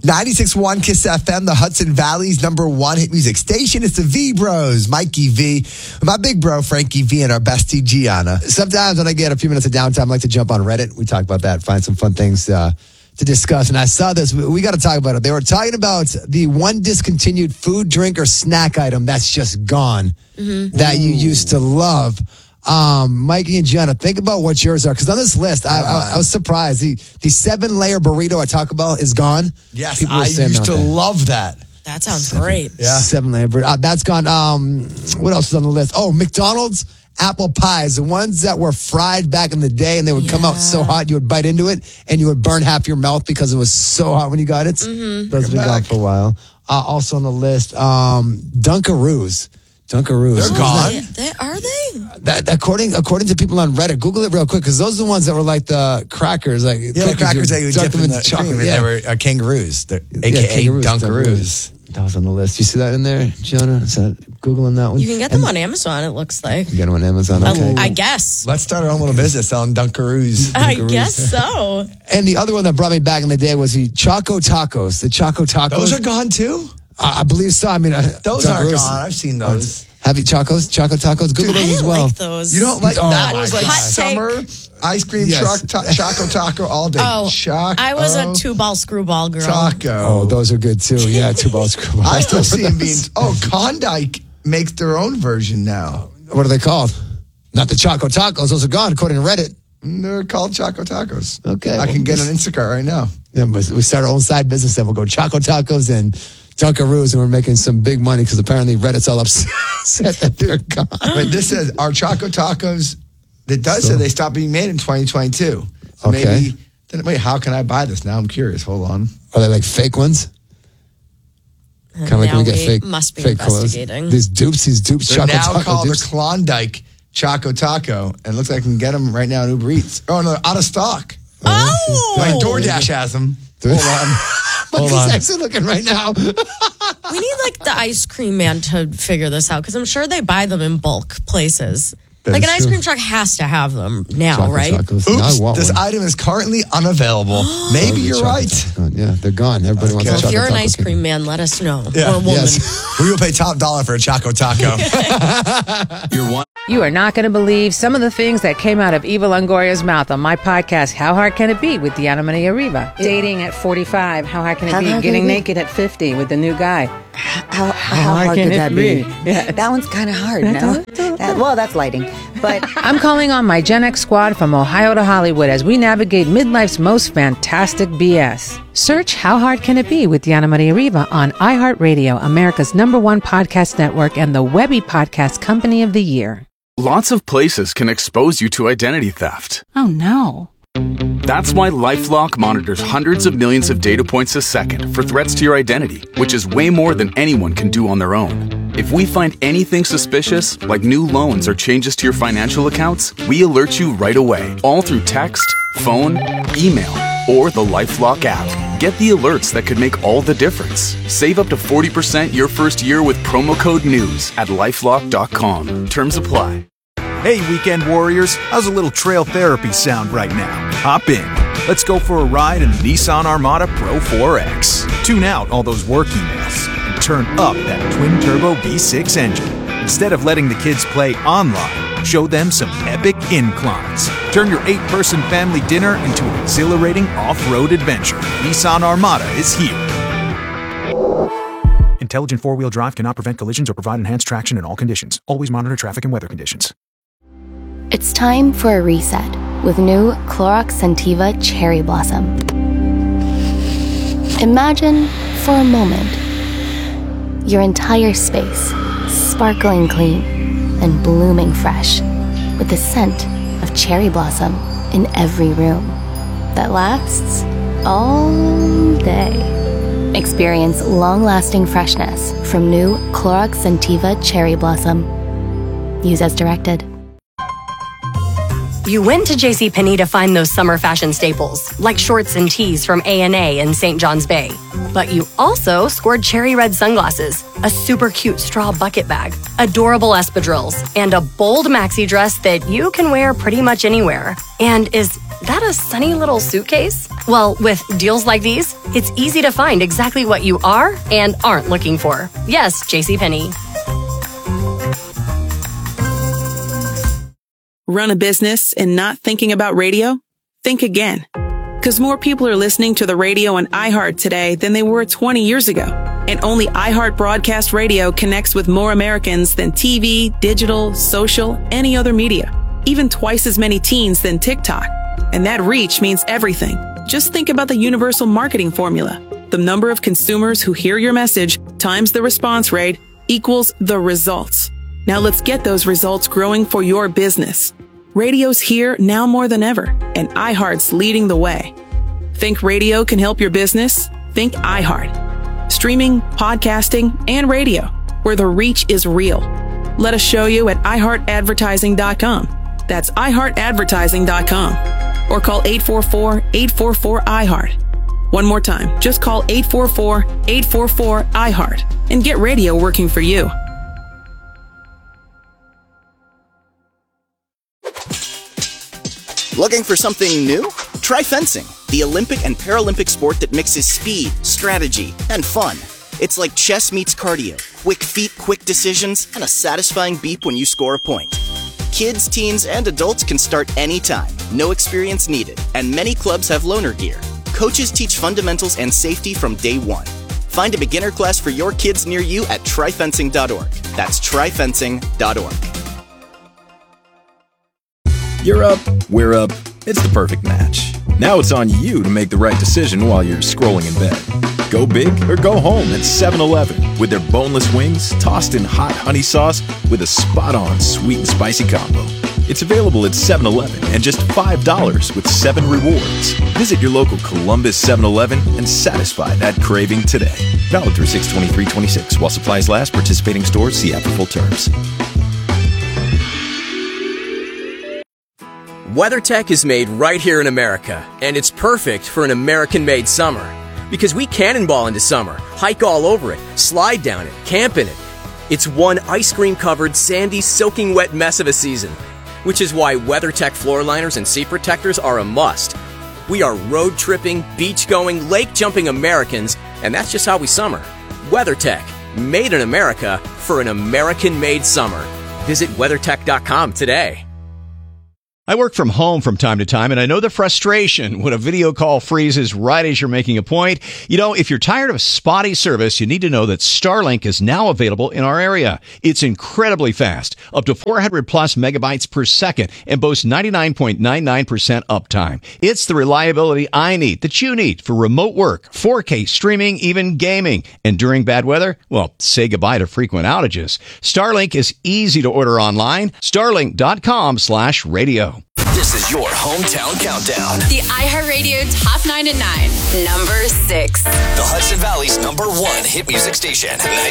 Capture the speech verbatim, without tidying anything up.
ninety-six point one Kiss F M, the Hudson Valley's number one hit music station. It's the V Bros, Mikey V, my big bro, Frankie V, and our bestie, Gianna. Sometimes when I get a few minutes of downtime, I like to jump on Reddit. We talk about that, find some fun things uh, to discuss. And I saw this. We, we got to talk about it. They were talking about the one discontinued food, drink, or snack item that's just gone mm-hmm. that you used to love. Um, Mikey and Gianna, think about what yours are. Because on this list, I, I, I was surprised. The, the seven-layer burrito at Taco Bell is gone. Yes, People I used to that. love that. That sounds seven, great. Yeah. Seven-layer burrito. Uh, that's gone. Um, what else is on the list? Oh, McDonald's apple pies. The ones that were fried back in the day, and they would yeah. come out so hot, you would bite into it, and you would burn half your mouth because it was so hot when you got it. Mm-hmm. Those have been gone for a while. Uh, also on the list, um, Dunkaroos. Dunkaroos. They're gone. They, they, are they? That, according according to people on Reddit, Google it real quick because those are the ones that were like the crackers, like yeah, the crackers that you dip in the chocolate. Yeah. They were uh, kangaroos, They're, A K A yeah, kangaroos, Dunkaroos. Dunkaroos. That was on the list. You see that in there, Gianna? Is that Googling that one? You can get them and, on Amazon. It looks like you get them on Amazon. Okay. I guess. Let's start our own little business selling Dunkaroos. I Dunkaroos. guess so. And the other one that brought me back in the day was the Choco Tacos. The Choco Tacos. Those are gone too. I, I believe so. I mean, those are gone. I've seen those. Have you chocos? Choco Tacos? Google Dude, those as well. Like those. You don't like oh, that? Was like Hot summer take. ice cream yes. truck ta- Choco Taco all day. Oh, Choco I was a two ball screwball girl. Taco. Oh, those are good too. Yeah, two ball screwball. I still see them being. Oh, Klondike makes their own version now. What are they called? Not the Choco Tacos. Those are gone according to Reddit. They're called Choco Tacos. Okay, I well, can get on Instacart right now. Yeah, but we start our own side business. Then we'll go Choco Tacos and Dunkaroos, and we're making some big money because apparently Reddit's all upset that they're gone. But this says our Choco Tacos. It does so, say they stopped being made in twenty twenty-two. So okay. Maybe. Then, wait, how can I buy this? Now I'm curious. Hold on. Are they like fake ones? Kind of like we, we get fake, must be fake investigating. Clothes. These dupes, these dupes. They're Choco now taco called dupes. the Klondike Choco Taco, and it looks like I can get them right now in Uber Eats. Oh no, out of stock. Oh, my DoorDash has them. Hold on. Hold on. He's actually looking right now. We need like the ice cream man to figure this out because I'm sure they buy them in bulk places. That like an ice true. cream truck has to have them now, chocolate right? Chocos. Oops, no, this one. item is currently unavailable. Maybe you're right. Yeah, they're gone. Everybody okay. wants a If you're an taco ice cream man, let us know. Yeah. Or a woman. Yes. We will pay top dollar for a Choco Taco. You're one. You are not going to believe some of the things that came out of Eva Longoria's mouth on my podcast, How Hard Can It Be, with Diana Maria Riva. Dating at forty-five, how hard can it how be? Getting it naked be? At fifty with the new guy. How, how, how hard, hard could that be? be? Yeah. That one's kind of hard, no? that, well, that's lighting. But I'm calling on my Gen X squad from Ohio to Hollywood as we navigate midlife's most fantastic B S. Search How Hard Can It Be with Diana Maria Riva on iHeartRadio, America's number one podcast network and the Webby Podcast Company of the Year. Lots of places can expose you to identity theft. Oh, no. That's why LifeLock monitors hundreds of millions of data points a second for threats to your identity, which is way more than anyone can do on their own. If we find anything suspicious, like new loans or changes to your financial accounts, we alert you right away, all through text, phone, email, or the LifeLock app. Get the alerts that could make all the difference. Save up to forty percent your first year with promo code NEWS at LifeLock dot com. Terms apply. Hey, weekend warriors, how's a little trail therapy sound right now? Hop in. Let's go for a ride in the Nissan Armada Pro four X. Tune out all those work emails and turn up that twin-turbo V six engine. Instead of letting the kids play online, show them some epic inclines. Turn your eight-person family dinner into an exhilarating off-road adventure. Nissan Armada is here. Intelligent four-wheel drive cannot prevent collisions or provide enhanced traction in all conditions. Always monitor traffic and weather conditions. It's time for a reset with new Clorox Scentiva Cherry Blossom. Imagine, for a moment, your entire space sparkling clean and blooming fresh with the scent of cherry blossom in every room that lasts all day. Experience long-lasting freshness from new Clorox Scentiva Cherry Blossom. Use as directed. You went to JCPenney to find those summer fashion staples, like shorts and tees from A and A in Saint John's Bay. But you also scored cherry red sunglasses, a super cute straw bucket bag, adorable espadrilles, and a bold maxi dress that you can wear pretty much anywhere. And is that a sunny little suitcase? Well, with deals like these, it's easy to find exactly what you are and aren't looking for. Yes, JCPenney. Run a business and not thinking about radio? Think again. Because more people are listening to the radio on iHeart today than they were twenty years ago. And only iHeart Broadcast Radio connects with more Americans than T V, digital, social, any other media. Even twice as many teens than TikTok. And that reach means everything. Just think about the universal marketing formula. The number of consumers who hear your message times the response rate equals the results. Now let's get those results growing for your business. Radio's here now more than ever, and iHeart's leading the way. Think radio can help your business? Think iHeart. Streaming, podcasting, and radio, where the reach is real. Let us show you at i heart advertising dot com. That's i heart advertising dot com. Or call eight four four, eight four four, I heart. One more time, just call eight four four, eight four four, I heart and get radio working for you. Looking for something new? Try fencing, the Olympic and Paralympic sport that mixes speed, strategy, and fun. It's like chess meets cardio, quick feet, quick decisions, and a satisfying beep when you score a point. Kids, teens, and adults can start anytime, no experience needed, and many clubs have loaner gear. Coaches teach fundamentals and safety from day one. Find a beginner class for your kids near you at try fencing dot org. That's try fencing dot org. You're up, we're up, it's the perfect match. Now it's on you to make the right decision while you're scrolling in bed. Go big or go home at seven eleven with their boneless wings tossed in hot honey sauce with a spot-on sweet and spicy combo. It's available at seven eleven and just five dollars with seven rewards. Visit your local Columbus seven eleven and satisfy that craving today. Valid through six twenty-three twenty-six. While supplies last, participating stores see app for full terms. WeatherTech is made right here in America, and it's perfect for an American-made summer. Because we cannonball into summer, hike all over it, slide down it, camp in it. It's one ice cream-covered, sandy, soaking wet mess of a season, which is why WeatherTech floor liners and seat protectors are a must. We are road-tripping, beach-going, lake-jumping Americans, and that's just how we summer. WeatherTech, made in America for an American-made summer. Visit weathertech dot com today. I work from home from time to time, and I know the frustration when a video call freezes right as you're making a point. You know, if you're tired of spotty service, you need to know that Starlink is now available in our area. It's incredibly fast, up to four hundred plus megabytes per second, and boasts ninety-nine point nine nine percent uptime. It's the reliability I need, that you need, for remote work, four K streaming, even gaming. And during bad weather, well, say goodbye to frequent outages. Starlink is easy to order online. starlink dot com slash radio. This is your hometown countdown. The iHeartRadio Top nine at nine. Number six. The Hudson Valley's number one hit music station.